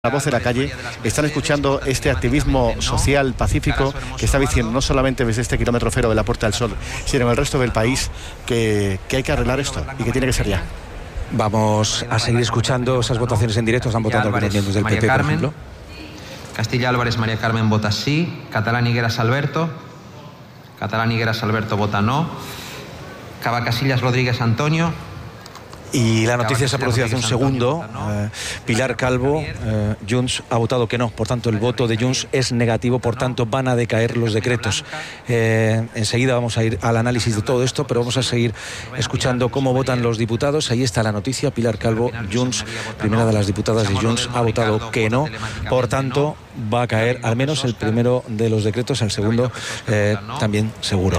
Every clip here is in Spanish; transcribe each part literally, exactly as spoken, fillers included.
La voz de la calle, están escuchando este activismo social pacífico que está diciendo no solamente desde este kilómetro cero de la Puerta del Sol, sino en el resto del país que, que hay que arreglar esto y que tiene que ser ya. Vamos a seguir escuchando esas votaciones en directo. Están votando algunos miembros del P P, por ejemplo. Castilla Álvarez María Carmen vota sí. Catalán Higueras Alberto. Catalán Higueras Alberto vota no. Cavacasillas Rodríguez Antonio. Y la noticia se ha producido hace un segundo. Eh, Pilar Calvo, eh, Junts ha votado que no. Por tanto, el voto de Junts es negativo. Por tanto, van a decaer los decretos. Eh, enseguida vamos a ir al análisis de todo esto, pero vamos a seguir escuchando cómo votan los diputados. Ahí está la noticia. Pilar Calvo, Junts, primera de las diputadas de Junts, ha votado que no. Por tanto, va a caer al menos el primero de los decretos. El segundo eh, también seguro.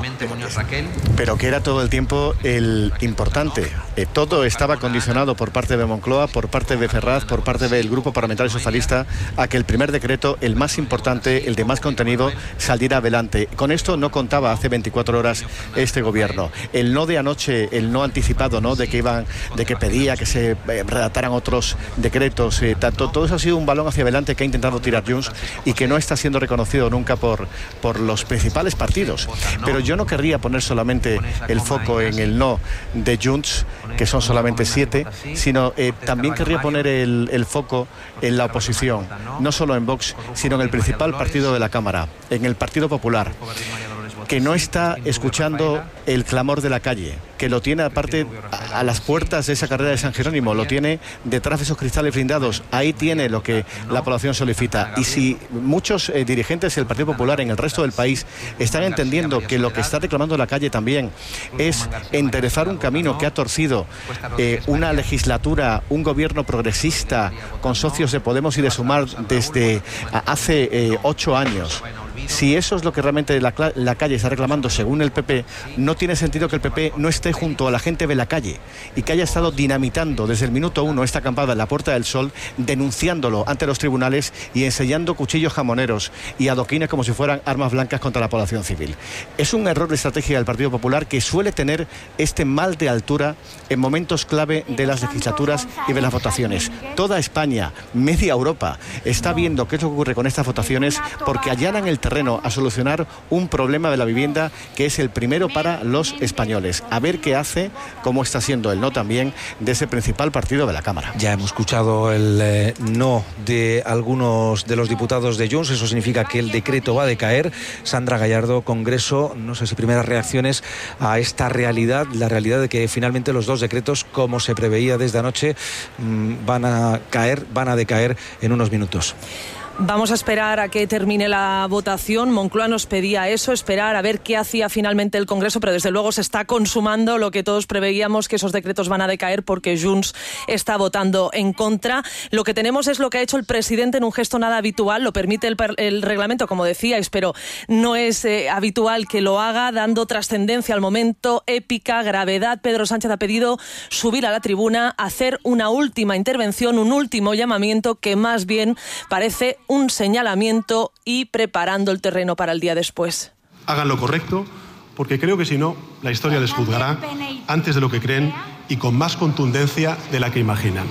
Pero que era todo el tiempo el importante. Eh, todo está estaba condicionado por parte de Moncloa, por parte de Ferraz, por parte del Grupo Parlamentario Socialista, a que el primer decreto, el más importante, el de más contenido, saliera adelante. Con esto no contaba hace veinticuatro horas este gobierno. El no de anoche, el no anticipado, ¿no? De que iban, de que pedía que se eh, redactaran otros decretos, eh, tanto, todo eso ha sido un balón hacia adelante que ha intentado tirar Junts y que no está siendo reconocido nunca por, por los principales partidos. Pero yo no querría poner solamente el foco en el no de Junts, que son solamente siete, sino eh, también querría poner el, el foco en la oposición, no solo en Vox, sino en el principal partido de la Cámara, en el Partido Popular, que no está escuchando el clamor de la calle, que lo tiene aparte a, a las puertas de esa carrera de San Jerónimo, lo tiene detrás de esos cristales blindados. Ahí tiene lo que la población solicita. Y si muchos eh, dirigentes del Partido Popular en el resto del país están entendiendo que lo que está reclamando la calle también es enderezar un camino que ha torcido eh, una legislatura, un gobierno progresista con socios de Podemos y de Sumar desde hace eh, ocho años. Si eso es lo que realmente la, la calle está reclamando según el P P, no tiene sentido que el P P no esté junto a la gente de la calle y que haya estado dinamitando desde el minuto uno esta acampada en la Puerta del Sol, denunciándolo ante los tribunales y enseñando cuchillos jamoneros y adoquines como si fueran armas blancas contra la población civil. Es un error de estrategia del Partido Popular que suele tener este mal de altura en momentos clave de las legislaturas y de las votaciones. Toda España, media Europa, está viendo qué es lo que ocurre con estas votaciones porque allanan el terreno a solucionar un problema de la vivienda que es el primero para los españoles. A ver qué hace, cómo está siendo el no también de ese principal partido de la Cámara. Ya hemos escuchado el eh, no de algunos de los diputados de Junts. Eso significa que el decreto va a decaer. Sandra Gallardo, Congreso, no sé si primeras reacciones a esta realidad, la realidad de que finalmente los dos decretos, como se preveía desde anoche, mmm, van a caer, van a decaer en unos minutos. Vamos a esperar a que termine la votación. Moncloa nos pedía eso, esperar a ver qué hacía finalmente el Congreso, pero desde luego se está consumando lo que todos preveíamos, que esos decretos van a decaer porque Junts está votando en contra. Lo que tenemos es lo que ha hecho el presidente en un gesto nada habitual, lo permite el, el reglamento, como decíais, pero no es eh, habitual que lo haga, dando trascendencia al momento, épica, gravedad. Pedro Sánchez ha pedido subir a la tribuna, hacer una última intervención, un último llamamiento que más bien parece un señalamiento y preparando el terreno para el día después. Hagan lo correcto, porque creo que si no, la historia les juzgará antes de lo que creen y con más contundencia de la que imaginan.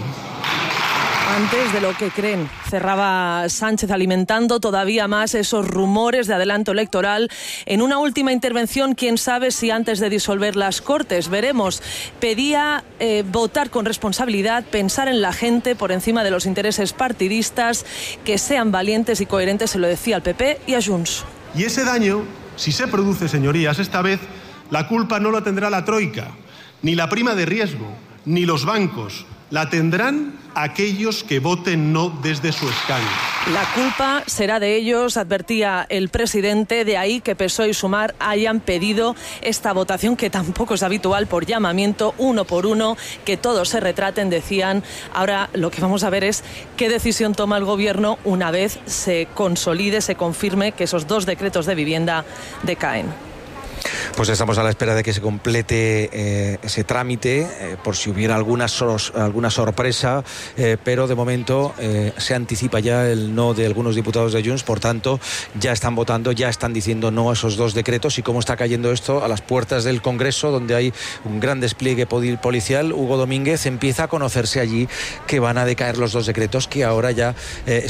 Antes de lo que creen, cerraba Sánchez alimentando todavía más esos rumores de adelanto electoral. En una última intervención, quién sabe si antes de disolver las Cortes, veremos. Pedía eh, votar con responsabilidad, pensar en la gente por encima de los intereses partidistas, que sean valientes y coherentes, se lo decía al P P y a Junts. Y ese daño, si se produce, señorías, esta vez la culpa no la tendrá la Troika, ni la prima de riesgo, ni los bancos. La tendrán aquellos que voten no desde su escaño. La culpa será de ellos, advertía el presidente, de ahí que P S O E y Sumar hayan pedido esta votación, que tampoco es habitual, por llamamiento, uno por uno, que todos se retraten, decían. Ahora lo que vamos a ver es qué decisión toma el gobierno una vez se consolide, se confirme que esos dos decretos de vivienda decaen. Pues Pues estamos a la espera de que se complete eh, ese trámite, eh, por si hubiera alguna, sor alguna sorpresa, eh, pero de momento eh, se anticipa ya el no de algunos diputados de Junts, por tanto ya están votando, ya están diciendo no a esos dos decretos. Y cómo está cayendo esto a las puertas del Congreso, donde hay un gran despliegue policial. Hugo Domínguez, empieza a conocerse allí que van a decaer los dos decretos que ahora ya eh,